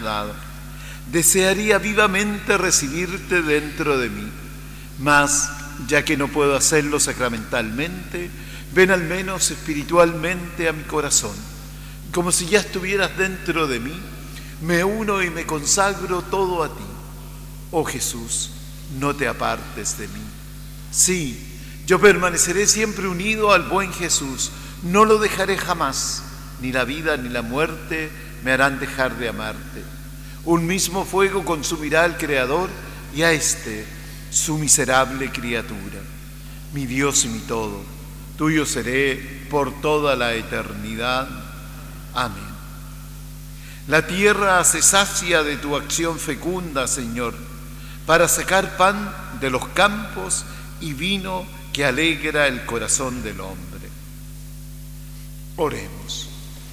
dado. Desearía vivamente recibirte dentro de mí, mas, ya que no puedo hacerlo sacramentalmente, ven al menos espiritualmente a mi corazón. Como si ya estuvieras dentro de mí, me uno y me consagro todo a ti. Oh Jesús, no te apartes de mí. Sí, yo permaneceré siempre unido al buen Jesús, no lo dejaré jamás, ni la vida ni la muerte me harán dejar de amarte. Un mismo fuego consumirá al Creador y a su miserable criatura. Mi Dios y mi todo, tuyo seré por toda la eternidad. Amén. La tierra se sacia de tu acción fecunda, Señor, para sacar pan de los campos y vino que alegra el corazón del hombre. Oremos.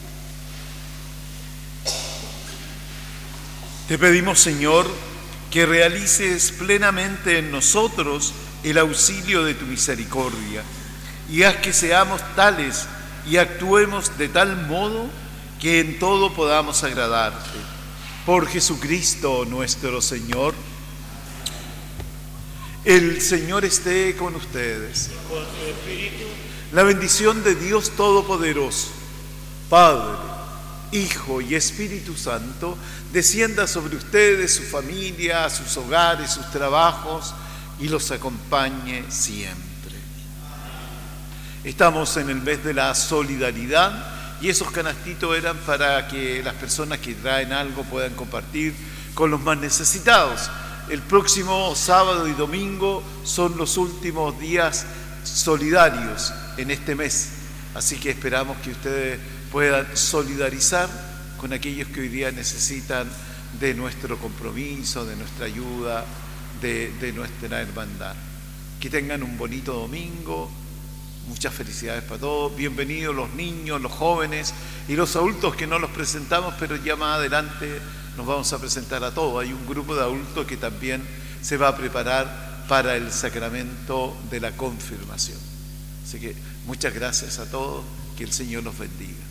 Te pedimos, Señor, que realices plenamente en nosotros el auxilio de tu misericordia y haz que seamos tales y actuemos de tal modo que en todo podamos agradarte. Por Jesucristo nuestro Señor. El Señor esté con ustedes. Con tu espíritu. La bendición de Dios Todopoderoso, Padre, Hijo y Espíritu Santo, descienda sobre ustedes, su familia, sus hogares, sus trabajos y los acompañe siempre. Estamos en el mes de la solidaridad y esos canastitos eran para que las personas que traen algo puedan compartir con los más necesitados. El próximo sábado y domingo son los últimos días solidarios en este mes, así que esperamos que ustedes puedan solidarizar con aquellos que hoy día necesitan de nuestro compromiso, de nuestra ayuda, de nuestra hermandad. Que tengan un bonito domingo, muchas felicidades para todos, bienvenidos los niños, los jóvenes y los adultos que no los presentamos, pero ya más adelante nos vamos a presentar a todos. Hay un grupo de adultos que también se va a preparar para el sacramento de la confirmación. Así que muchas gracias a todos, que el Señor los bendiga.